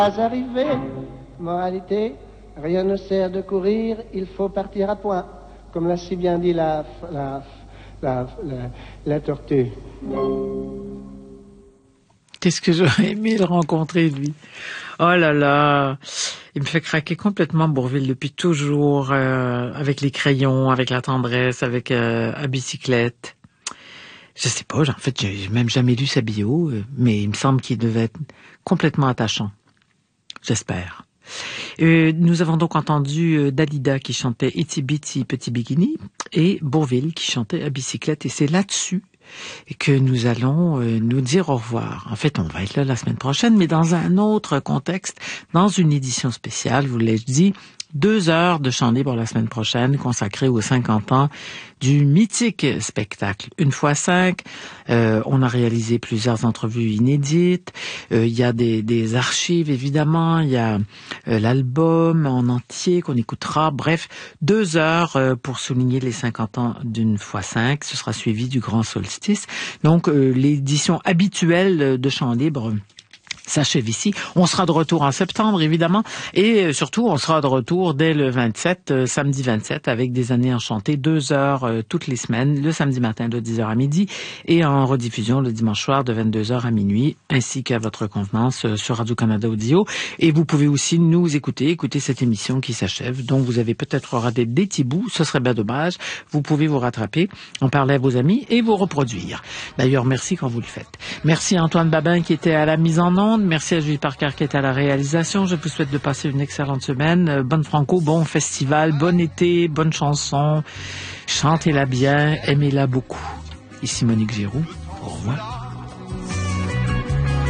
Arrivé, moralité, rien ne sert de courir, il faut partir à point, comme l'a si bien dit la tortue. Qu'est-ce que j'aurais aimé le rencontrer, lui. Oh là là, il me fait craquer complètement Bourvil depuis toujours, avec les crayons, avec la tendresse, avec à bicyclette. Je sais pas, en fait, j'ai même jamais lu sa bio, mais il me semble qu'il devait être complètement attachant. J'espère. Nous avons donc entendu Dalida qui chantait Itsy Bitsy Petit Bikini et Bourvil qui chantait à bicyclette. Et c'est là-dessus que nous allons nous dire au revoir. En fait, on va être là la semaine prochaine, mais dans un autre contexte, dans une édition spéciale, vous l'ai dit, 2 heures de chant libre la semaine prochaine consacrée aux 50 ans du mythique spectacle 1x5. On a réalisé plusieurs entrevues inédites. Il y a des archives, évidemment. Il y a l'album en entier qu'on écoutera. Bref, 2 heures pour souligner les 50 ans d'1x5. Ce sera suivi du Grand Solstice. Donc, l'édition habituelle de chant libre s'achève ici. On sera de retour en septembre, évidemment, et surtout, on sera de retour dès le 27, samedi 27, avec des années enchantées, 2 heures toutes les semaines, le samedi matin de 10h à midi, et en rediffusion le dimanche soir de 22h à minuit, ainsi qu'à votre convenance sur Radio-Canada Audio. Et vous pouvez aussi nous écouter cette émission qui s'achève, dont vous avez peut-être raté des petits bouts, ce serait bien dommage. Vous pouvez vous rattraper, en parler à vos amis et vous reproduire. D'ailleurs, merci quand vous le faites. Merci à Antoine Babin qui était à la mise en onde. Merci à Julie Parker qui est à la réalisation. Je vous souhaite de passer une excellente semaine. Bonne Franco, bon festival, bon été, bonne chanson. Chantez-la bien, aimez-la beaucoup. Ici Monique Giroux. Au revoir.